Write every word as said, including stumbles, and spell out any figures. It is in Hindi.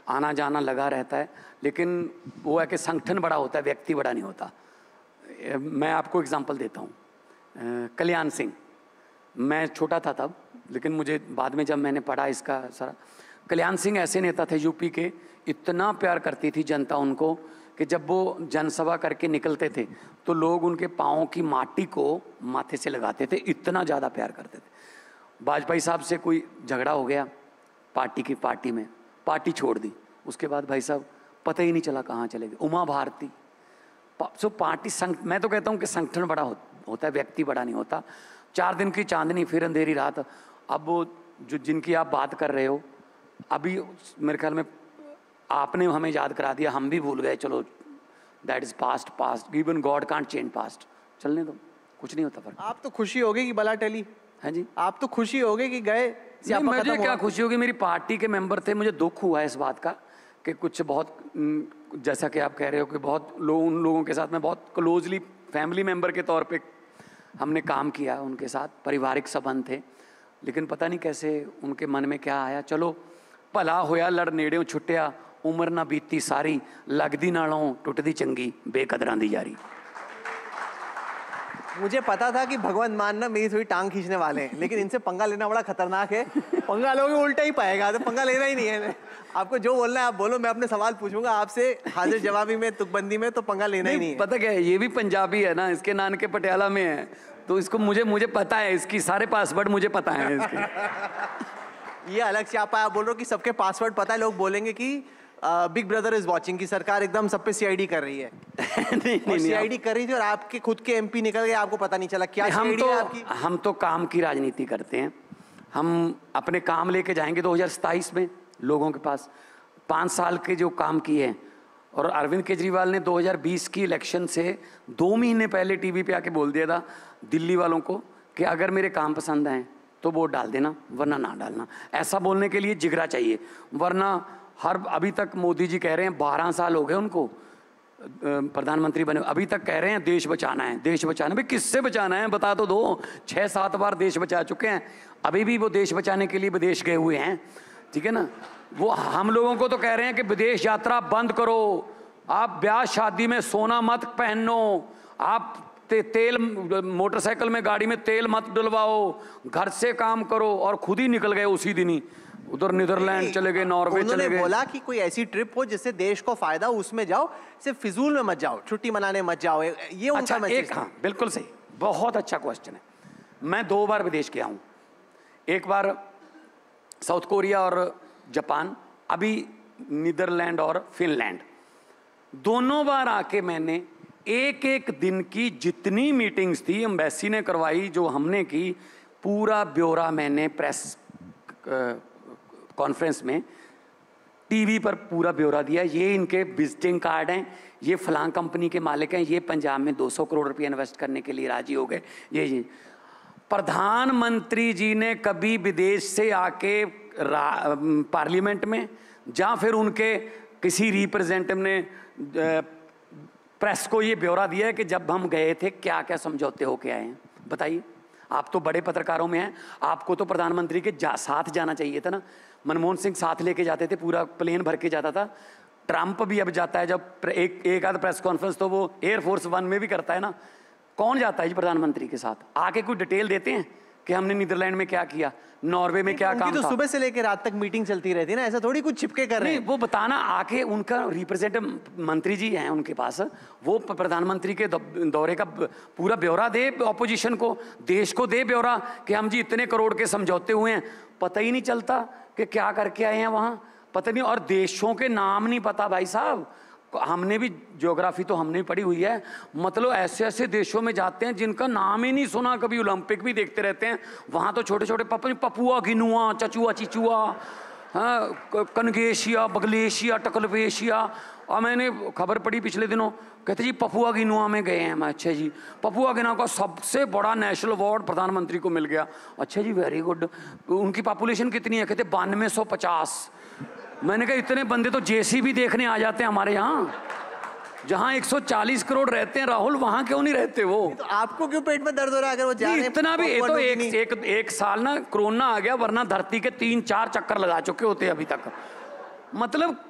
आना जाना लगा रहता है, लेकिन वो है कि संगठन बड़ा होता है, व्यक्ति बड़ा नहीं होता। मैं आपको एग्जांपल देता हूँ, कल्याण सिंह। मैं छोटा था तब, लेकिन मुझे बाद में जब मैंने पढ़ा इसका सारा, कल्याण सिंह ऐसे नेता थे यूपी के, इतना प्यार करती थी जनता उनको कि जब वो जनसभा करके निकलते थे तो लोग उनके पाँव की माटी को माथे से लगाते थे, इतना ज़्यादा प्यार करते थे। वाजपेयी साहब से कोई झगड़ा हो गया पार्टी की पार्टी में, पार्टी छोड़ दी, उसके बाद भाई साहब पता ही नहीं चला कहाँ चले गए। उमा भारती, सो पार्टी संग मैं तो कहता हूँ कि संगठन बड़ा हो, होता है, व्यक्ति बड़ा नहीं होता। चार दिन की चांदनी फिर अंधेरी रात। अब वो जो जिनकी आप बात कर रहे हो, अभी मेरे ख्याल में आपने हमें याद करा दिया, हम भी भूल गए। चलो that is past past, even God can't change past, चलने दो, कुछ नहीं होता। पर आप तो खुशी होगी कि बला टली। हाँ जी, आप तो खुशी होगी कि गए। मुझे क्या खुशी होगी, मेरी पार्टी के मेंबर थे, मुझे दुख हुआ है इस बात का कि कुछ बहुत, जैसा कि आप कह रहे हो कि बहुत लोग, उन लोगों के साथ में बहुत क्लोजली फैमिली मेंबर के तौर पे हमने काम किया, उनके साथ पारिवारिक संबंध थे, लेकिन पता नहीं कैसे उनके मन में क्या आया। चलो भला होया लड़ नेड़े छुट्टिया, उम्र ना बीती सारी, लगदी नालों टुटदी चंगी, बेकदरां दी यारी। मुझे पता था कि भगवंत मान ना मेरी थोड़ी टांग खींचने वाले हैं, लेकिन इनसे पंगा लेना बड़ा खतरनाक है। पंगा लोगे उल्टा ही पाएगा, तो पंगा लेना ही नहीं है। आपको जो बोलना है आप बोलो, मैं अपने सवाल पूछूंगा आपसे हाजिर जवाबी में, तुकबंदी में, तो पंगा लेना ही नहीं है। पता क्या है, ये भी पंजाबी है ना, इसके नानके पटियाला में है, तो इसको मुझे मुझे पता है, इसकी सारे पासवर्ड मुझे पता है इसके। ये अलग से आप बोल रहे हो कि सबके पासवर्ड पता है, लोग बोलेंगे कि बिग ब्रदर इज वाचिंग, की सरकार एकदम सब पे सीआईडी कर रही है। नहीं नहीं सीआईडी कर रही थी और आपके खुद के एमपी निकल गए, आपको पता नहीं चला क्या हम तो है आपकी? हम तो काम की राजनीति करते हैं, हम अपने काम लेके जाएंगे दो हज़ार सताईस में लोगों के पास। पाँच साल के जो काम किए हैं, और अरविंद केजरीवाल ने दो हज़ार बीस की इलेक्शन से दो महीने पहले टीवी पे आके बोल दिया था दिल्ली वालों को कि अगर मेरे काम पसंद आए तो वोट डाल देना, वरना ना डालना। ऐसा बोलने के लिए जिगरा चाहिए, वरना हर अभी तक मोदी जी कह रहे हैं, बारह साल हो गए उनको प्रधानमंत्री बने, अभी तक कह रहे हैं देश बचाना है, देश बचाना। भाई किससे बचाना है बता तो दो। छः सात बार देश बचा चुके हैं, अभी भी वो देश बचाने के लिए विदेश गए हुए हैं, ठीक है ना। वो हम लोगों को तो कह रहे हैं कि विदेश यात्रा बंद करो, आप ब्याह शादी में सोना मत पहनो, आप ते, तेल मोटरसाइकिल में गाड़ी में तेल मत डलवाओ, घर से काम करो, और खुद ही निकल गए उसी दिन ही, उधर नीदरलैंड चले गए, नॉर्वे चले गए। बोला कि कोई ऐसी ट्रिप हो जिससे देश को फायदा, उसमें जाओ, सिर्फ फिजूल में मत जाओ, छुट्टी मनाने मत जाओ, ये उनका मैसेज। एक हाँ बिल्कुल सही, बहुत अच्छा क्वेश्चन है। मैं दो बार विदेश गया हूँ, एक बार साउथ कोरिया और जापान, अभी नीदरलैंड और फिनलैंड। दोनों बार आके मैंने एक एक दिन की जितनी मीटिंग्स थी एम्बेसी ने करवाई, जो हमने की, पूरा ब्यौरा मैंने प्रेस कॉन्फ्रेंस में टीवी पर पूरा ब्यौरा दिया। ये इनके विजिटिंग कार्ड हैं, ये फलां कंपनी के मालिक हैं, ये पंजाब में दो सौ करोड़ रुपए इन्वेस्ट करने के लिए राजी हो गए। ये ये प्रधानमंत्री जी ने कभी विदेश से आके पार्लियामेंट में, या फिर उनके किसी रिप्रेजेंटेटिव ने प्रेस को ये ब्यौरा दिया है कि जब हम गए थे क्या क्या समझौते होके आए हैं? बताइए। आप तो बड़े पत्रकारों में हैं, आपको तो प्रधानमंत्री के जा, साथ जाना चाहिए था ना। मनमोहन सिंह साथ लेके जाते थे, पूरा प्लेन भर के जाता था। ट्रंप भी अब जाता है, जब एक एक आध प्रेस कॉन्फ्रेंस तो वो एयरफोर्स वन में भी करता है ना। कौन जाता है जी प्रधानमंत्री के साथ? आके कोई डिटेल देते हैं कि हमने नीदरलैंड में क्या किया, नॉर्वे में क्या काम तो था। सुबह से लेकर रात तक मीटिंग चलती रहती है ना, ऐसा थोड़ी कुछ छिपके कर रहे हैं। वो बताना, आके उनका रिप्रेजेंटेटिव मंत्री जी हैं उनके पास, वो प्रधानमंत्री के दौरे का पूरा ब्यौरा दे ऑपोजिशन को, देश को दे ब्यौरा कि हम जी इतने करोड़ के समझौते हुए हैं। पता ही नहीं चलता कि क्या करके आए हैं वहाँ, पता नहीं। और देशों के नाम नहीं पता भाई साहब। हमने भी ज्योग्राफी तो हमने भी पढ़ी हुई है, मतलब ऐसे ऐसे देशों में जाते हैं जिनका नाम ही नहीं सुना कभी। ओलंपिक भी देखते रहते हैं, वहाँ तो छोटे छोटे पप पपुआ गिनुआ, चचुआ चिचुआ, हाँ, कनगेशिया, बगलेशिया, टकलवेशिया। और मैंने खबर पढ़ी पिछले दिनों, कहते जी पपुआ गिनुआ में गए हैं। मैं अच्छा जी, पपुआ गिनुआ का सबसे बड़ा नेशनल अवार्ड प्रधानमंत्री को मिल गया। अच्छा जी, वेरी गुड। उनकी पॉपुलेशन कितनी है? कहते बानवे सौ पचास। मैंने कहा इतने बंदे तो जेसीबी देखने आ जाते हैं हमारे यहाँ, जहाँ एक सौ चालीस करोड़ रहते हैं राहुल, वहाँ क्यों नहीं रहते वो? तो आपको क्यों पेट में दर्द हो रहा है अगर वो जा रहे हैं? इतना भी, ये तो एक, एक एक साल ना कोरोना आ गया, वरना धरती के तीन चार चक्कर लगा चुके होते अभी तक। मतलब